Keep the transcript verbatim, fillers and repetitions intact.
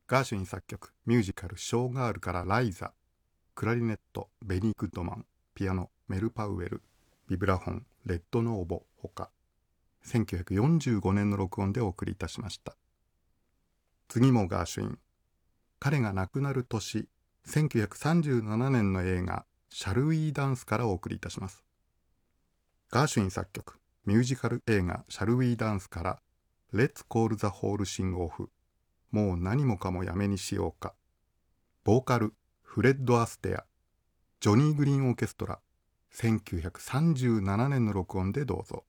ガーシュウィン作曲、ミュージカルショーガールからライザ、クラリネット、ベニー・グッドマン、ピアノ、メル・パウエル、ビブラフォン、レッド・ノーボほか、せんきゅうひゃくよんじゅうごねんの録音でお送りいたしました。次もガーシュウィン。彼が亡くなる年、せんきゅうひゃくさんじゅうななねんの映画、シャル・ウィー・ダンスからお送りいたします。ガーシュウィン作曲、ミュージカル映画、シャル・ウィー・ダンスから、Let's Call the Whole Thing Off。もう何もかもやめにしようか。ボーカル、フレッド・アステア。ジョニー・グリーン・オーケストラ。せんきゅうひゃくさんじゅうななねんの録音でどうぞ。